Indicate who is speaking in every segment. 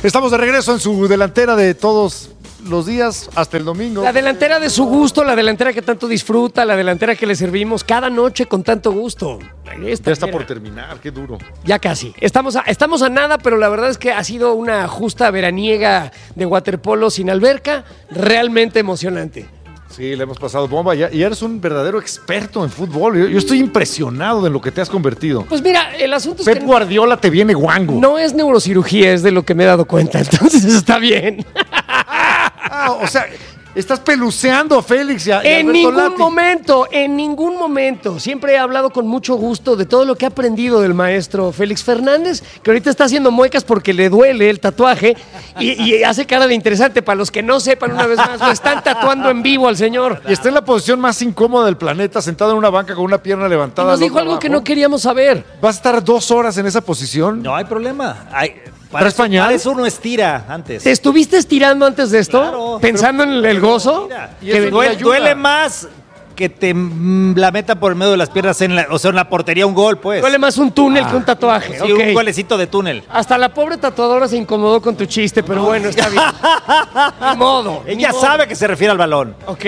Speaker 1: Estamos de regreso en su delantera de todos los días hasta el domingo.
Speaker 2: La delantera de su gusto, la delantera que tanto disfruta, la delantera que le servimos cada noche con tanto gusto.
Speaker 1: Ya está por terminar, qué duro.
Speaker 2: Ya casi. Estamos a nada, pero la verdad es que ha sido una justa veraniega de waterpolo sin alberca, realmente emocionante.
Speaker 1: Sí, le hemos pasado bomba y eres un verdadero experto en fútbol. Yo estoy impresionado de lo que te has convertido.
Speaker 2: Pues mira, el asunto es
Speaker 1: Pep
Speaker 2: que
Speaker 1: Guardiola te viene guango.
Speaker 2: no es neurocirugía, es de lo que me he dado cuenta, entonces está bien.
Speaker 1: O sea, estás peluceando a Félix y a
Speaker 2: En
Speaker 1: Alberto Lati.
Speaker 2: en ningún momento. Siempre he hablado con mucho gusto de todo lo que he aprendido del maestro Félix Fernández, que ahorita está haciendo muecas porque le duele el tatuaje y hace cara de interesante. Para los que no sepan, una vez más, lo están tatuando en vivo al señor.
Speaker 1: Y está en la posición más incómoda del planeta, sentado en una banca con una pierna
Speaker 2: Y
Speaker 1: levantada.
Speaker 2: nos dijo algo que no queríamos saber.
Speaker 1: ¿Vas a estar 2 horas en esa posición?
Speaker 3: No hay problema.
Speaker 1: ¿Traes pañal?
Speaker 3: Para eso uno estira antes.
Speaker 2: ¿Te estuviste estirando antes de esto?
Speaker 3: Claro,
Speaker 2: ¿Pensando en el gozo?
Speaker 3: Y
Speaker 2: Que
Speaker 3: eso duele más que te la meta por el medio de las piernas en la portería un gol, pues.
Speaker 2: duele más un túnel que un tatuaje.
Speaker 3: Sí,
Speaker 2: ok.
Speaker 3: un golecito de túnel.
Speaker 2: Hasta la pobre tatuadora se incomodó con tu chiste, pero bueno, está bien. Ni modo. ni
Speaker 3: Ella
Speaker 2: modo.
Speaker 3: sabe que se refiere al balón.
Speaker 2: Ok.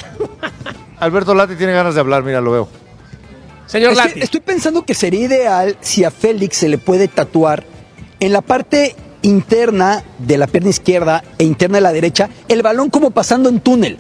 Speaker 1: Alberto Lati tiene ganas de hablar, mira, lo veo.
Speaker 2: Señor Lati.
Speaker 4: Estoy pensando que sería ideal si a Félix se le puede tatuar en la parte interna de la pierna izquierda e interna de la derecha el balón como pasando en túnel.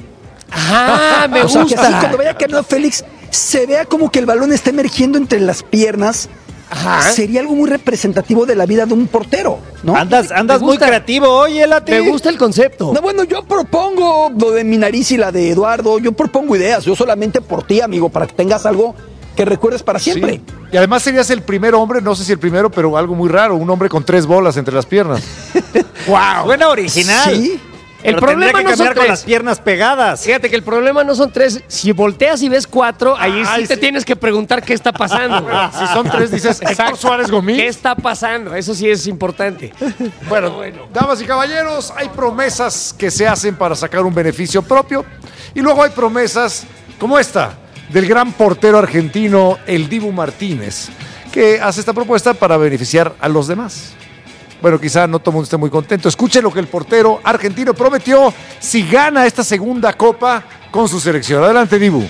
Speaker 2: Ah, me
Speaker 4: O sea, que así
Speaker 2: gusta.
Speaker 4: cuando vaya caminando Félix se vea como que el balón está emergiendo entre las piernas.
Speaker 2: Ajá.
Speaker 4: Sería algo muy representativo de la vida de un portero, ¿no?
Speaker 3: Andas
Speaker 2: Me
Speaker 3: muy
Speaker 2: gusta.
Speaker 3: creativo, oye, Lati.
Speaker 2: Me gusta el concepto.
Speaker 4: No, bueno, yo propongo lo de mi nariz y la de Eduardo. Yo propongo ideas. Yo solamente por ti, amigo, para que tengas algo que recuerdes para siempre.
Speaker 1: Sí. Y además serías el primer hombre, no sé si el primero, pero algo muy raro, un hombre con 3 bolas entre las piernas.
Speaker 2: Wow.
Speaker 3: Suena original.
Speaker 4: Sí.
Speaker 2: El
Speaker 3: Pero
Speaker 2: problema
Speaker 3: tendría que
Speaker 2: no son
Speaker 3: cambiar con
Speaker 2: 3.
Speaker 3: las piernas pegadas.
Speaker 2: Fíjate que el problema no son 3. Si volteas y ves 4, ahí
Speaker 1: Ay,
Speaker 2: sí te
Speaker 1: sí.
Speaker 2: tienes que preguntar qué está pasando. güey.
Speaker 1: Si son 3, dices, Héctor Suárez Gomín.
Speaker 2: ¿Qué está pasando? Eso sí es importante.
Speaker 1: Bueno, damas y caballeros, hay promesas que se hacen para sacar un beneficio propio y luego hay promesas como esta del gran portero argentino el Dibu Martínez, que hace esta propuesta para beneficiar a los demás. Bueno, quizá no todo el mundo esté muy contento. Escuchen lo que el portero argentino prometió si gana esta segunda copa con su selección. Adelante, Dibu.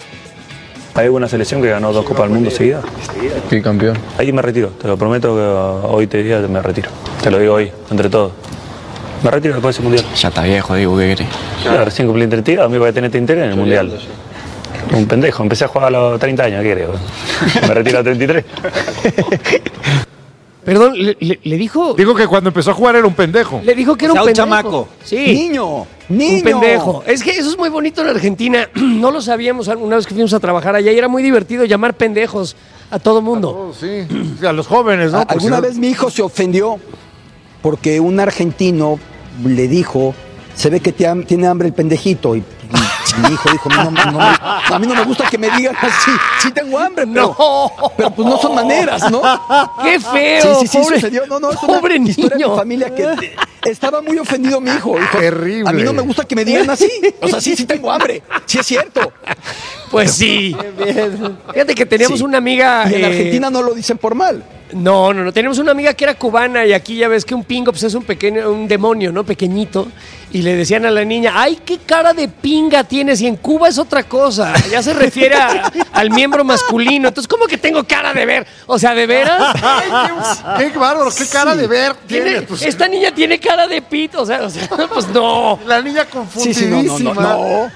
Speaker 5: Hay una selección que ganó 2 Copas del Mundo seguidas.
Speaker 6: Sí, campeón.
Speaker 5: Ahí me retiro, te lo prometo que hoy te diría que me retiro. Te lo digo hoy, entre todos. Me retiro después de ese mundial.
Speaker 6: Ya está viejo, digo, ¿qué querés?
Speaker 5: Claro, recién cumplí 32, a mí voy a tener interés en el mundial. Un pendejo, empecé a jugar a los 30 años, ¿qué creo? Me retiro a 33.
Speaker 2: Perdón, le dijo.
Speaker 1: Digo que cuando empezó a jugar era un pendejo.
Speaker 2: Le dijo que era
Speaker 3: O sea,
Speaker 2: un
Speaker 3: un
Speaker 2: pendejo.
Speaker 3: chamaco.
Speaker 2: Sí.
Speaker 4: Niño.
Speaker 2: Un pendejo. Es que eso es muy bonito en Argentina. No lo sabíamos una vez que fuimos a trabajar allá y era muy divertido llamar pendejos a todo mundo.
Speaker 1: Oh, sí, a los jóvenes, ¿no? Porque
Speaker 4: Alguna
Speaker 1: si no-
Speaker 4: vez mi hijo se ofendió porque un argentino le dijo, se ve que tiene hambre el pendejito. Y mi hijo dijo, a mí no me gusta que me digan así. Sí tengo hambre, pero pues no son maneras, ¿no?
Speaker 2: ¡Qué feo!
Speaker 4: Sí,
Speaker 2: pobre,
Speaker 4: sucedió. No, es
Speaker 2: pobre
Speaker 4: una historia de
Speaker 2: niño.
Speaker 4: mi familia que estaba muy ofendido mi hijo. Dijo,
Speaker 1: Terrible.
Speaker 4: a mí no me gusta que me digan así. O sea, sí tengo hambre. Sí es cierto.
Speaker 2: Pues sí. Fíjate que teníamos
Speaker 4: Sí.
Speaker 2: una amiga.
Speaker 4: Y en Argentina no lo dicen por mal.
Speaker 2: No. Tenemos una amiga que era cubana y aquí ya ves que un pingo pues es un demonio, ¿no? Pequeñito. Y le decían a la niña, ¡ay, qué cara de pinga tienes! Y en Cuba es otra cosa. Ya se refiere al miembro masculino. Entonces, ¿cómo que tengo cara de ver? O sea, ¿de veras?
Speaker 1: Qué bárbaro, qué cara de ver
Speaker 2: Tiene-
Speaker 1: tiene. Pues,
Speaker 2: esta niña tiene cara de pito. O sea, pues no.
Speaker 1: la niña
Speaker 4: Sí,
Speaker 1: confundidísima.
Speaker 4: no.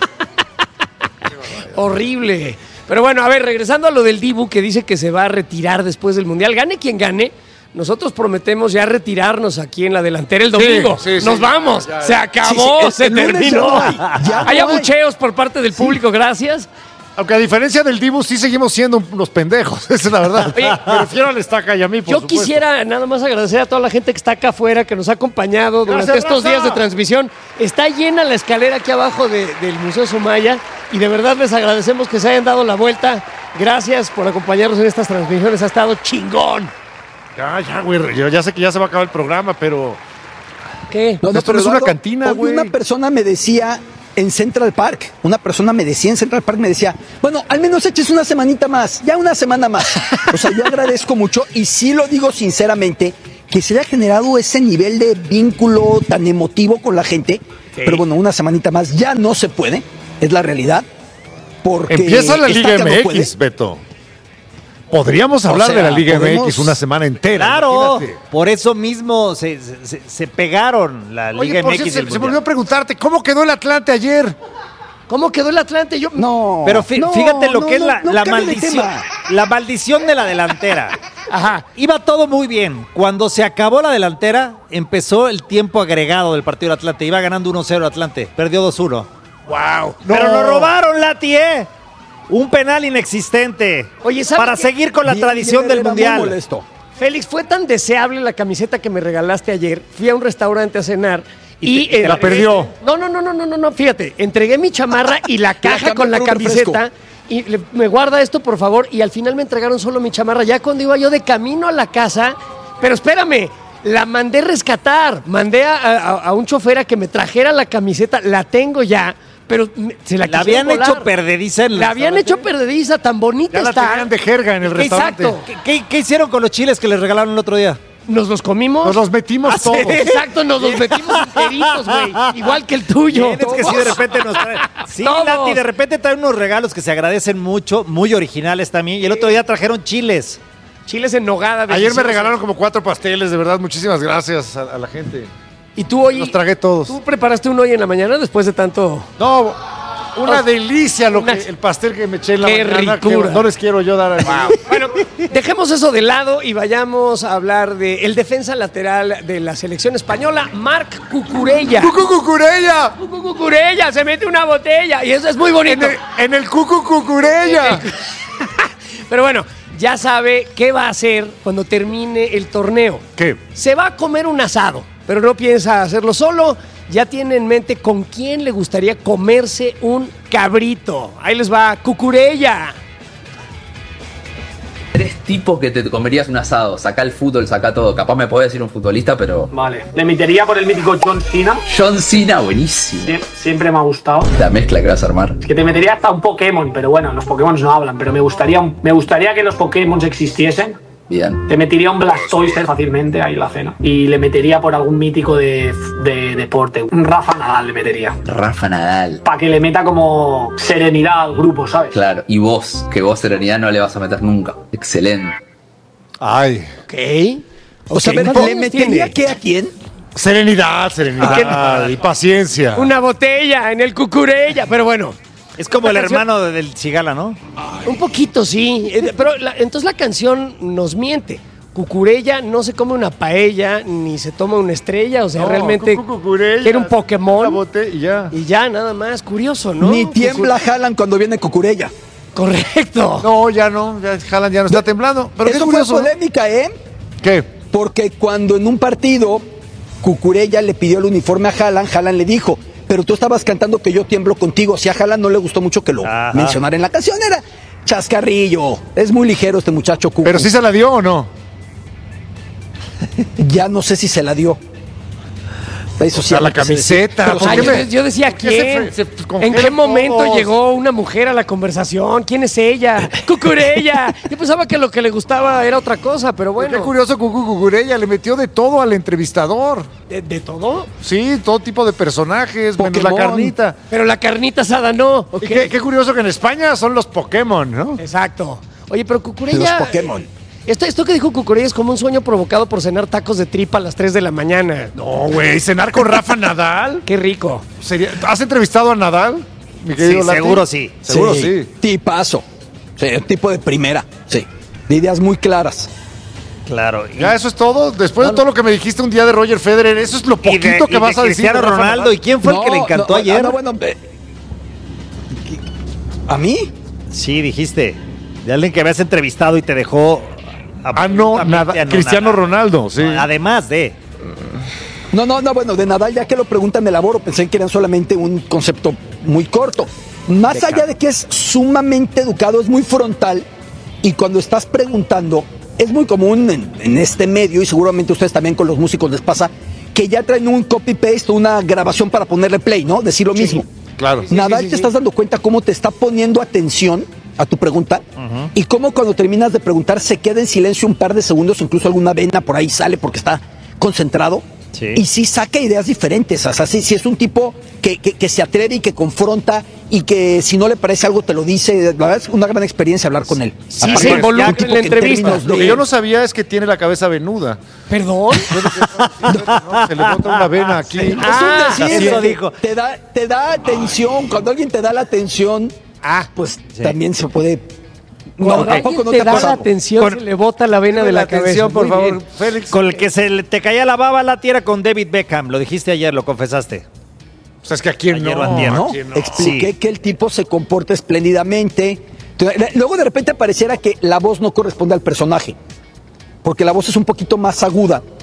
Speaker 2: Horrible. Pero bueno, a ver, regresando a lo del Dibu que dice que se va a retirar después del Mundial. Gane quien gane. Nosotros prometemos ya retirarnos aquí en la delantera el domingo.
Speaker 1: Sí, sí,
Speaker 2: Nos
Speaker 1: sí.
Speaker 2: vamos.
Speaker 1: Ya.
Speaker 2: Se acabó,
Speaker 4: Sí,
Speaker 2: se
Speaker 4: el lunes
Speaker 2: terminó.
Speaker 4: ya no hay. Ya no
Speaker 2: Hay
Speaker 4: hay.
Speaker 2: abucheos por parte del público, gracias.
Speaker 1: Aunque a diferencia del Dibu, sí seguimos siendo unos pendejos. Esa es la verdad.
Speaker 2: Oye,
Speaker 1: Me refiero al Estaca y a mí, por
Speaker 2: Yo
Speaker 1: supuesto.
Speaker 2: quisiera nada más agradecer a toda la gente que está acá afuera, que nos ha acompañado durante
Speaker 1: Gracias,
Speaker 2: estos
Speaker 1: raza.
Speaker 2: días de transmisión. Está llena la escalera aquí abajo del Museo Sumaya y de verdad les agradecemos que se hayan dado la vuelta. Gracias por acompañarnos en estas transmisiones. Ha estado chingón.
Speaker 1: Ya, güey. Yo ya sé que ya se va a acabar el programa, pero.
Speaker 2: ¿Qué?
Speaker 1: Esto no es
Speaker 4: pero
Speaker 1: una
Speaker 4: Eduardo,
Speaker 1: cantina,
Speaker 4: hoy
Speaker 1: güey.
Speaker 4: Una persona me decía en Central Park, me decía, bueno, al menos eches una semanita más, ya una semana más. O sea, yo agradezco mucho y sí lo digo sinceramente, que se haya generado ese nivel de vínculo tan emotivo con la gente. Sí. Pero bueno, una semanita más ya no se puede, es la realidad. Porque
Speaker 1: empieza la Liga MX, Beto. Podríamos hablar de la Liga MX una semana entera.
Speaker 3: Claro, por eso mismo se pegaron la Liga MX.
Speaker 1: Se volvió a preguntarte, ¿cómo quedó el Atlante ayer?
Speaker 2: ¿Cómo quedó el Atlante?
Speaker 3: No. Pero fíjate lo que es la maldición. La maldición de la delantera. Ajá. Iba todo muy bien. Cuando se acabó la delantera, empezó el tiempo agregado del partido del Atlante. Iba ganando 1-0 Atlante. Perdió 2-1.
Speaker 1: ¡Wow!
Speaker 3: Pero lo robaron, Lati, ¿eh? Un penal inexistente. Oye, para seguir con la tradición del Mundial.
Speaker 2: Félix, fue tan deseable la camiseta que me regalaste ayer. Fui a un restaurante a cenar. Y
Speaker 1: te la perdió.
Speaker 2: No, fíjate, entregué mi chamarra y la caja con la camiseta y me guarda esto, por favor, y al final me entregaron solo mi chamarra, ya cuando iba yo de camino a la casa, pero espérame, la mandé rescatar, mandé a un chofer a que me trajera la camiseta, la tengo ya, pero se la
Speaker 3: habían hecho perdediza en el
Speaker 2: La habían hecho perdediza, tan bonita
Speaker 1: ya
Speaker 2: está.
Speaker 1: La tenían de jerga en el restaurante.
Speaker 2: Exacto.
Speaker 3: ¿Qué hicieron con los chiles que les regalaron el otro día?
Speaker 2: Nos los comimos.
Speaker 1: Nos los metimos todos.
Speaker 2: ¿Sí? Exacto, nos los metimos enteritos, güey. Igual que el tuyo.
Speaker 3: Es que sí, de repente nos traen. Sí, Lati, de repente traen unos regalos que se agradecen mucho, muy originales también. Y el otro día trajeron chiles.
Speaker 2: Chiles en nogada.
Speaker 1: Ayer me regalaron como 4 pasteles, de verdad. Muchísimas gracias a la gente.
Speaker 2: ¿Y tú hoy?
Speaker 1: Los tragué todos.
Speaker 2: ¿Tú preparaste uno hoy en la mañana después de tanto?
Speaker 1: No, una delicia el pastel que me eché en la mañana.
Speaker 2: Qué ricura.
Speaker 1: No les quiero yo dar aquí.
Speaker 2: Wow. Bueno, dejemos eso de lado y vayamos a hablar de el defensa lateral de la selección española, Marc Cucurella.
Speaker 1: ¡Cucurella!
Speaker 2: Cucurella, se mete una botella y eso es muy bonito.
Speaker 1: En el Cucurella.
Speaker 2: Pero bueno, ya sabe qué va a hacer cuando termine el torneo.
Speaker 1: ¿Qué?
Speaker 2: Se va a comer un asado, pero no piensa hacerlo solo. Ya tiene en mente con quién le gustaría comerse un cabrito. Ahí les va, Cucurella.
Speaker 7: 3 tipos que te comerías un asado. Saca el fútbol, saca todo. Capaz me podés decir un futbolista, pero...
Speaker 8: Vale. Le metería por el mítico John Cena.
Speaker 7: John Cena, buenísimo.
Speaker 8: Siempre me ha gustado.
Speaker 7: La mezcla que vas a armar.
Speaker 8: Es que te metería hasta un Pokémon, pero bueno, los Pokémon no hablan. Pero me gustaría que los Pokémon existiesen.
Speaker 7: Bien.
Speaker 8: Te metería un Blastoise fácilmente ahí en la cena. Y le metería por algún mítico de deporte. Un Rafa Nadal le metería.
Speaker 7: Rafa Nadal.
Speaker 8: Para que le meta como serenidad al grupo, ¿sabes?
Speaker 7: Claro. Y vos, que vos serenidad no le vas a meter nunca. Excelente.
Speaker 1: Ay.
Speaker 2: Ok.
Speaker 4: O sea, ¿le metería qué a quién?
Speaker 1: Serenidad y paciencia.
Speaker 2: Una botella en el Cucurella, pero bueno.
Speaker 3: Es como el hermano del Cigala, ¿no?
Speaker 2: Un poquito, sí. Pero entonces la canción nos miente. Cucurella no se come una paella ni se toma una estrella. O sea, realmente quiere un Pokémon. Y ya, nada más. Curioso, ¿no?
Speaker 4: Ni tiembla Haaland cuando viene Cucurella.
Speaker 2: Correcto.
Speaker 1: No, ya no. Haaland ya no está temblando. Pero
Speaker 4: eso fue polémica, ¿eh?
Speaker 1: ¿Qué?
Speaker 4: Porque cuando en un partido Cucurella le pidió el uniforme a Haaland, Haaland le dijo... Pero tú estabas cantando que yo tiemblo contigo. Si a Haaland no le gustó mucho que lo mencionara en la canción, era chascarrillo. Es muy ligero este muchacho Cucu.
Speaker 1: ¿Pero sí se la dio o no?
Speaker 4: Ya no sé si se la dio. Eso sí,
Speaker 1: a la camiseta.
Speaker 2: Yo decía, ¿quién? ¿En qué momento llegó una mujer a la conversación? ¿Quién es ella? ¡Cucurella! Yo pensaba que lo que le gustaba era otra cosa, pero bueno.
Speaker 1: Qué curioso, Cucurella le metió de todo al entrevistador.
Speaker 2: ¿De todo?
Speaker 1: Sí, todo tipo de personajes, menos la carnita.
Speaker 2: Pero la carnita asada no. Okay.
Speaker 1: Qué curioso que en España son los Pokémon, ¿no?
Speaker 2: Exacto. Oye, pero Cucurella...
Speaker 4: Los Pokémon.
Speaker 2: Esto que dijo Cucurella es como un sueño provocado por cenar tacos de tripa a las 3 de la mañana.
Speaker 1: No, güey, cenar con Rafa Nadal.
Speaker 2: Qué rico.
Speaker 1: ¿Has entrevistado a Nadal, mi querido Lati?
Speaker 3: Seguro sí.
Speaker 1: Seguro sí.
Speaker 4: Tipazo. Sí, un tipo de primera. Sí. De ideas muy claras.
Speaker 3: Claro.
Speaker 1: Ya eso es todo. Después de todo lo que me dijiste un día de Roger Federer, eso es lo poquito que vas a decir.
Speaker 3: Cristiano Ronaldo. ¿Y quién fue el que le encantó ayer?
Speaker 4: Bueno, ¿a mí?
Speaker 3: Sí, dijiste. De alguien que habías entrevistado y te dejó...
Speaker 1: Cristiano Ronaldo, sí.
Speaker 3: Además de...
Speaker 4: No, bueno, de Nadal, ya que lo preguntan, elaboro, pensé que eran solamente un concepto muy corto. Más allá de que es sumamente educado, es muy frontal, y cuando estás preguntando, es muy común en este medio, y seguramente a ustedes también con los músicos les pasa, que ya traen un copy-paste, una grabación para ponerle play, ¿no? Decir lo mismo.
Speaker 1: Claro.
Speaker 4: Nadal, te estás dando cuenta cómo te está poniendo atención a tu pregunta, y cómo cuando terminas de preguntar se queda en silencio un par de segundos, incluso alguna vena por ahí sale porque está concentrado, y sí saca ideas diferentes. O sea, sí es un tipo que se atreve y que confronta y que si no le parece algo te lo dice. La verdad es una gran experiencia hablar con él.
Speaker 2: Sí, se involucra en la entrevista.
Speaker 1: Lo que yo no sabía es que tiene la cabeza venuda.
Speaker 2: ¿Perdón?
Speaker 1: No, se le bota una vena aquí.
Speaker 4: Eso dijo. Te da atención. Cuando alguien te da la atención, pues también se puede...
Speaker 2: No, tampoco no te da la atención, se le bota la vena de la cabeza.
Speaker 1: Por favor, Félix.
Speaker 3: Con el que te caía la baba la tierra con David Beckham. Lo dijiste ayer, lo confesaste.
Speaker 1: O sea, es que aquí no.
Speaker 4: Expliqué que el tipo se comporta espléndidamente. Luego de repente pareciera que la voz no corresponde al personaje, porque la voz es un poquito más aguda.